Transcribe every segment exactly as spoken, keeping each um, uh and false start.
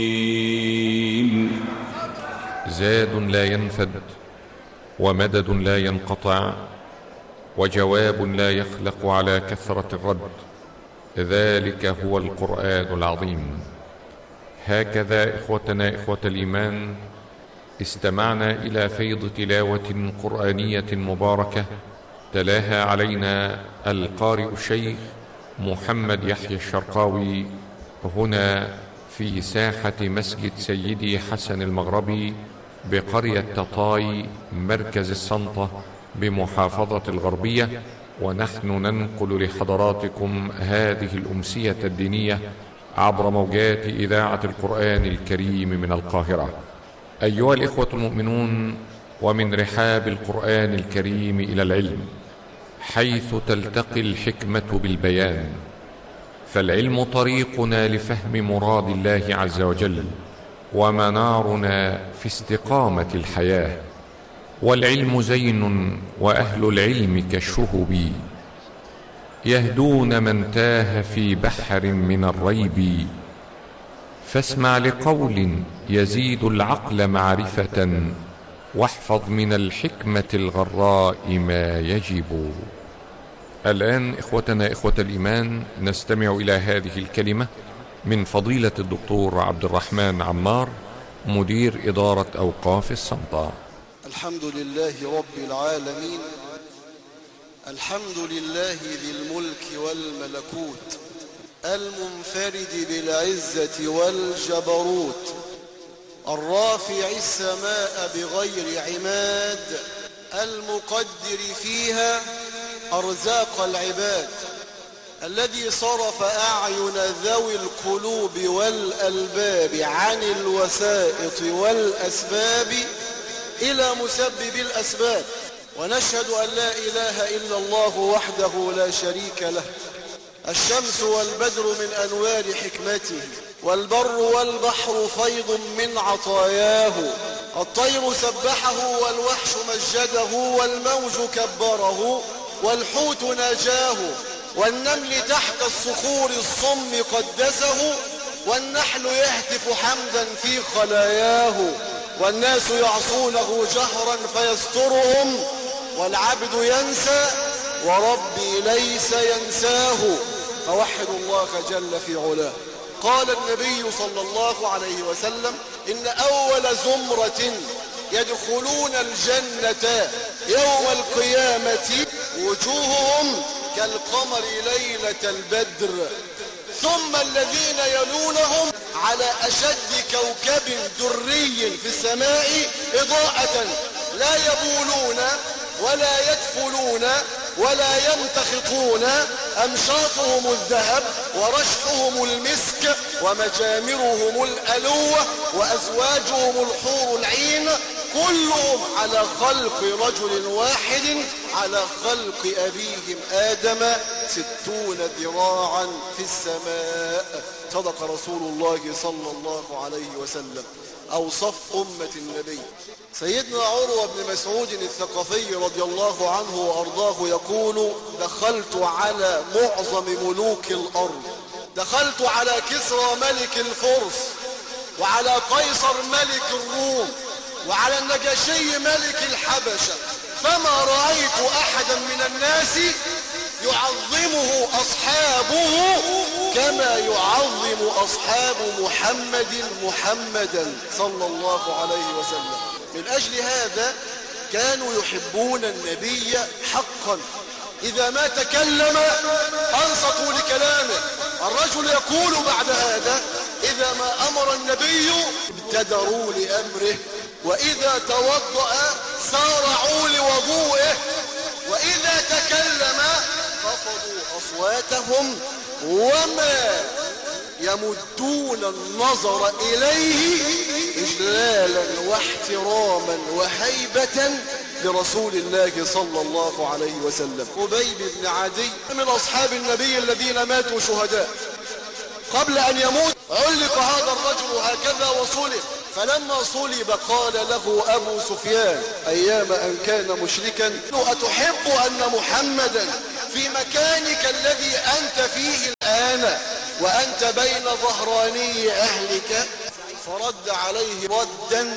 زاد لا ينفد، ومدد لا ينقطع، وجواب لا يخلق على كثرة الرد. ذلك هو القرآن العظيم. هكذا إخوتنا إخوة الإيمان استمعنا إلى فيض تلاوة قرآنية مباركة تلاها علينا القارئ الشيخ محمد يحيى الشرقاوي هنا في ساحة مسجد سيدي حسن المغربي بقرية تطاي مركز السنطة بمحافظة الغربية، ونحن ننقل لحضراتكم هذه الأمسية الدينية عبر موجات إذاعة القرآن الكريم من القاهرة. أيها الإخوة المؤمنون، ومن رحاب القرآن الكريم إلى العلم، حيث تلتقي الحكمة بالبيان، فالعلم طريقنا لفهم مراد الله عز وجل ومنارنا في استقامة الحياة. والعلم زين وأهل العلم كالشهب، يهدون من تاه في بحر من الريب. فاسمع لقول يزيد العقل معرفة، واحفظ من الحكمة الغراء ما يجب. الآن إخوتنا إخوة الإيمان نستمع إلى هذه الكلمة من فضيلة الدكتور عبد الرحمن عمار، مدير إدارة أوقاف السنطة. الحمد لله رب العالمين، الحمد لله ذي الملك والملكوت، المنفرد بالعزة والجبروت، الرافع السماء بغير عماد، المقدر فيها أرزاق العباد، الذي صرف أعين ذوي القلوب والألباب عن الوسائط والأسباب إلى مسبب الأسباب. ونشهد أن لا إله إلا الله وحده لا شريك له، الشمس والبدر من أنوار حكمته، والبر والبحر فيض من عطاياه، الطير سبحه والوحش مجده، والموج كبره والحوت ناجاه، والنمل تحت الصخور الصم قدسه، والنحل يهتف حمدا في خلاياه، والناس يعصونه جهرا فيسترهم، والعبد ينسى وربي ليس ينساه. فوحد الله جل في علاه. قال النبي صلى الله عليه وسلم: إن أول زمرة يدخلون الجنة يوم القيامة وجوههم كالقمر ليلة البدر، ثم الذين يلونهم على أشد كوكب دري في السماء إضاءة، لا يبولون ولا يدفلون ولا يمتخطون، أمشاطهم الذهب ورشحهم المسك ومجامرهم الألوة وأزواجهم الحور العين، كلهم على خلق رجل واحد، على خلق أبيهم آدم، ستون ذراعا في السماء. صدق رسول الله صلى الله عليه وسلم. أوصف أمة النبي. سيدنا عروة بن مسعود الثقفي رضي الله عنه وأرضاه يقول: دخلت على معظم ملوك الأرض، دخلت على كسرى ملك الفرس، وعلى قيصر ملك الروم، وعلى النجاشي ملك الحبشة، فما رأيت أحدا من الناس يعظمه أصحابه كما يعظم أصحاب محمد محمدا صلى الله عليه وسلم. من أجل هذا كانوا يحبون النبي حقا، إذا ما تكلم أنصتوا لكلامه. الرجل يقول بعد هذا: إذا ما أمر النبي ابتدروا لأمره، وإذا توضأ سارعوا لوضوئه، وإذا تكلم خفضوا أصواتهم، وما يمدون النظر إليه إجلالا واحتراما وهيبة لرسول الله صلى الله عليه وسلم. خبيب بن عدي من أصحاب النبي الذين ماتوا شهداء، قبل أن يموت علق هذا الرجل هكذا وصلب، فلما صلب قال له أبو سفيان أيام أن كان مشركا: أتحب أن محمدا في مكانك الذي أنت فيه الآن وأنت بين ظهراني أهلك؟ فرد عليه ردا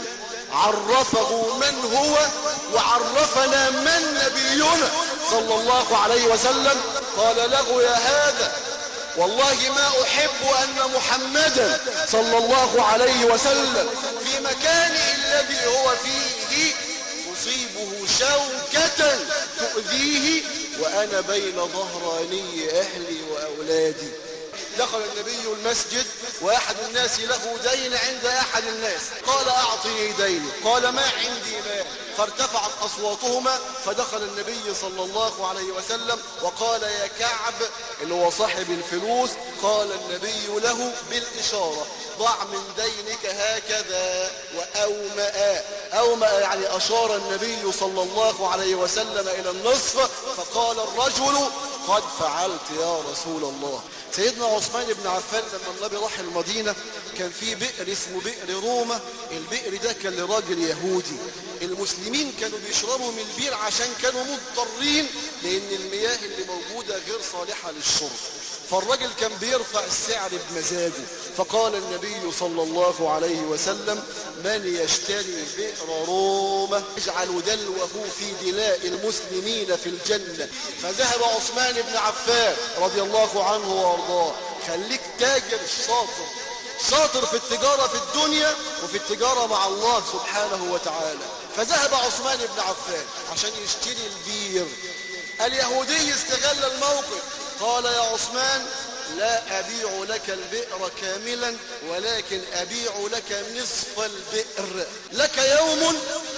عرفه من هو وعرفنا من نبينا صلى الله عليه وسلم. قال له: يا هذا والله ما أحب أن محمدا صلى الله عليه وسلم في مكانه الذي هو فيه تصيبه شوكة تؤذيه وأنا بين ظهراني أهلي وأولادي. دخل النبي المسجد وأحد الناس له دين عند أحد الناس، قال: أعطني ديني. قال: ما عندي مال. فارتفعت أصواتهما، فدخل النبي صلى الله عليه وسلم وقال: يا كعب اللي هو صاحب الفلوس، قال النبي له بالإشارة: ضع من دينك هكذا. وأومأ، أومأ يعني أشار النبي صلى الله عليه وسلم إلى النصف، فقال الرجل: قد فعلت يا رسول الله. سيدنا عثمان بن عفان لما النبي راح المدينة كان في بئر اسمه بئر روما. البئر ده كان لراجل يهودي. المسلمين كانوا بيشربوا من البير عشان كانوا مضطرين، لأن المياه اللي موجودة غير صالحة للشرب. فالراجل كان بيرفع السعر بمزاجه. فقال النبي صلى الله عليه وسلم: من يشتري بئر روما يجعل دلوه في دلاء المسلمين في الجنة. فذهب عثمان بن عفان رضي الله عنه وارضاه. خليك تاجر شاطر، شاطر في التجارة في الدنيا وفي التجارة مع الله سبحانه وتعالى. فذهب عثمان بن عفان عشان يشتري البير. اليهودي استغل الموقف، قال: يا عثمان لا أبيع لك البئر كاملا ولكن أبيع لك نصف البئر، لك يوم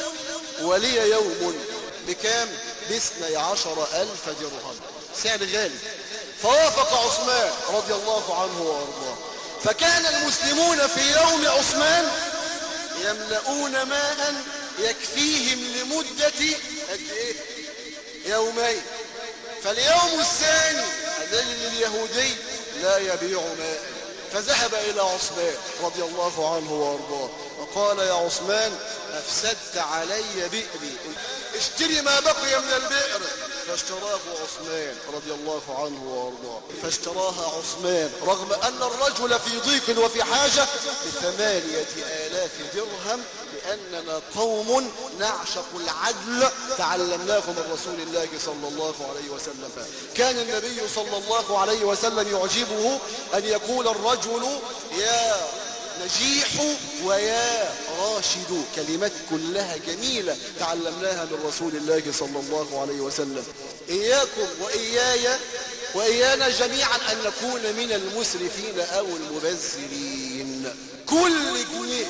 ولي يوم. بكام؟ باثني عشر ألف درهم، سعر غالي. فوافق عثمان رضي الله عنه وارضاه. فكان المسلمون في يوم عثمان يملؤون ماء يكفيهم لمدة قد ايه؟ يومين. فاليوم الثاني الذي اليهودي لا يبيع ماء. فذهب إلى عثمان رضي الله عنه وارضاه وقال: يا عثمان أفسدت علي بئري، اشتري ما بقي من البئر. فاشتراه عثمان رضي الله عنه وارضاه. فاشتراها عثمان رغم أن الرجل في ضيق وفي حاجة بثمانية آلاف درهم، لأننا قوم نعشق العدل تعلمناه من رسول الله صلى الله عليه وسلم. كان النبي صلى الله عليه وسلم يعجبه أن يقول الرجل: يا نجيح ويا راشد، كلمات كلها جميلة تعلمناها من رسول الله صلى الله عليه وسلم. إياكم وإياي وإيانا جميعا أن نكون من المسرفين أو المبذرين. كل جنيه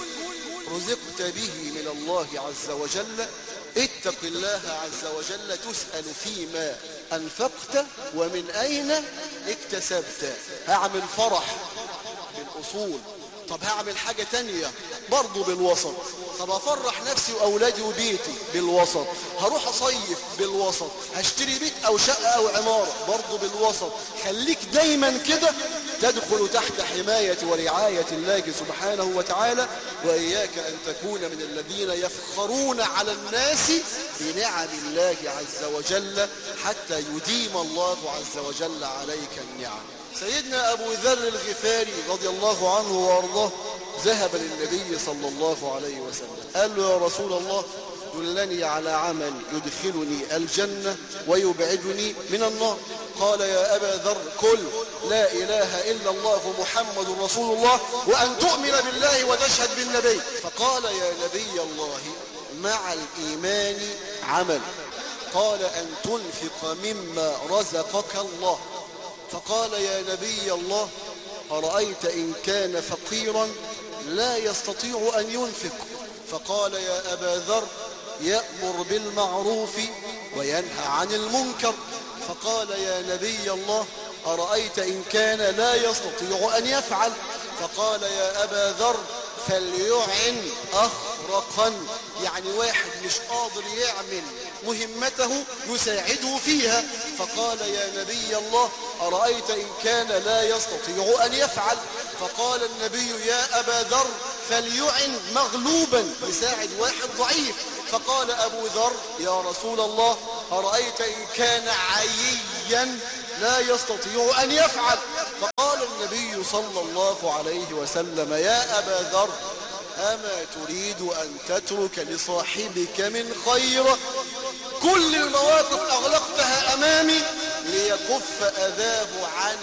رزقت به من الله عز وجل اتق الله عز وجل تسأل فيما أنفقت ومن أين اكتسبت. هعمل فرح بالأصول، طب هعمل حاجة تانية برضو بالوسط، طب هفرح نفسي وأولادي وبيتي بالوسط، هروح أصيف بالوسط، هشتري بيت أو شقة أو عمارة برضو بالوسط. خليك دايما كده تدخل تحت حماية ورعاية الله سبحانه وتعالى. وإياك أن تكون من الذين يفخرون على الناس بنعم الله عز وجل حتى يديم الله عز وجل عليك النعم. سيدنا أبو ذر الغفاري رضي الله عنه وارضاه ذهب للنبي صلى الله عليه وسلم، قال له: يا رسول الله دلني على عمل يدخلني الجنة ويبعدني من النار. قال: يا أبا ذر قل لا إله إلا الله محمد رسول الله وأن تؤمن بالله وتشهد بالنبي. فقال: يا نبي الله مع الإيمان عمل. قال: أن تنفق مما رزقك الله. فقال: يا نبي الله أرأيت إن كان فقيرا لا يستطيع أن ينفق. فقال: يا أبا ذر يأمر بالمعروف وينهى عن المنكر. فقال: يا نبي الله أرأيت إن كان لا يستطيع أن يفعل. فقال: يا أبا ذر فليعن أخرقا، يعني واحد مش قادر يعمل مهمته يساعده فيها. فقال: يا نبي الله أرأيت إن كان لا يستطيع أن يفعل. فقال النبي: يا أبا ذر فليعن مغلوبا، يساعد واحد ضعيف. فقال أبو ذر: يا رسول الله أرأيت إن كان عييا لا يستطيع أن يفعل. فقال النبي صلى الله عليه وسلم: يا أبا ذر أما تريد أن تترك لصاحبك من خير؟ كل المواقف أغلقتها أمامي ليكف أذاه عن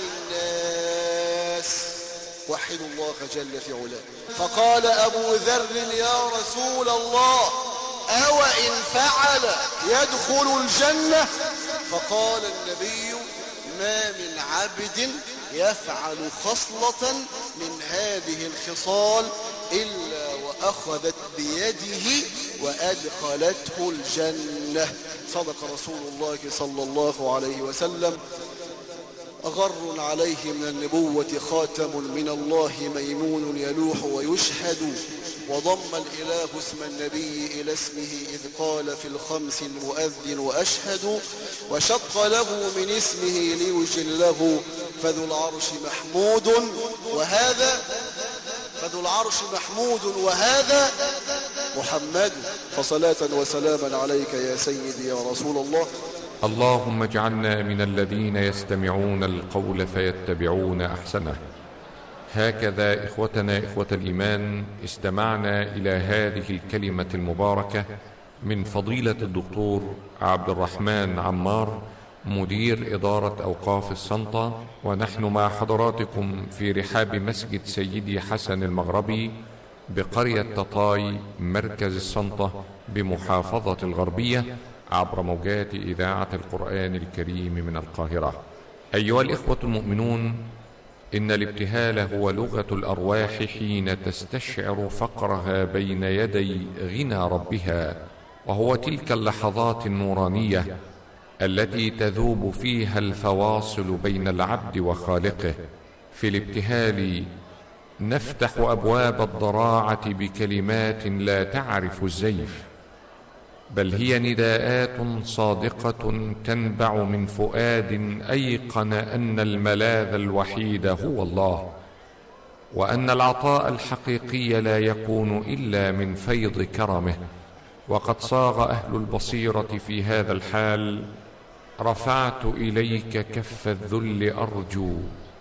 الناس. وحد الله جل في علاه. فقال أبو ذر يا رسول الله أو إن فعل يدخل الجنة؟ فقال النبي ما من عبد يفعل خصلة من هذه الخصال إلا وأخذت بيده وأدخلته الجنة. صدق رسول الله صلى الله عليه وسلم. غر عليه من النبوة خاتم من الله ميمون يلوح ويشهد، وضم الإله اسم النبي إلى اسمه إذ قال في الخمس المؤذن وأشهد، وشق له من اسمه ليجله فذو العرش محمود وهذا فذو العرش محمود وهذا محمد. فصلاة وسلاما عليك يا سيدي يا رسول الله. اللهم اجعلنا من الذين يستمعون القول فيتبعون أحسنه. هكذا إخوتنا إخوة الإيمان استمعنا إلى هذه الكلمة المباركة من فضيلة الدكتور عبد الرحمن عمار مدير إدارة أوقاف السنطة، ونحن مع حضراتكم في رحاب مسجد سيدي حسن المغربي بقرية تطاي مركز السنطة بمحافظة الغربية عبر موجات إذاعة القرآن الكريم من القاهرة. أيها الإخوة المؤمنون، إن الابتهال هو لغة الأرواح حين تستشعر فقرها بين يدي غنى ربها، وهو تلك اللحظات النورانية التي تذوب فيها الفواصل بين العبد وخالقه. في الابتهال نفتح أبواب الضراعة بكلمات لا تعرف الزيف، بل هي نداءات صادقة تنبع من فؤاد أيقن أن الملاذ الوحيد هو الله، وأن العطاء الحقيقي لا يكون إلا من فيض كرمه. وقد صاغ أهل البصيرة في هذا الحال: رفعت إليك كف الذل أرجو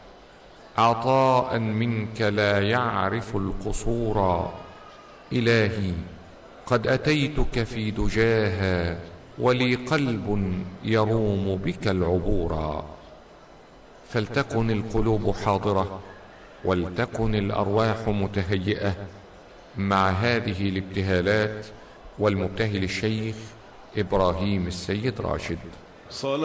عطاء منك لا يعرف القصورا. إلهي قد أتيتك في دجاها ولي قلب يروم بك العبورا. فلتكن القلوب حاضرة ولتكن الأرواح متهيئة مع هذه الابتهالات. والمبتهل الشيخ إبراهيم السيد راشد.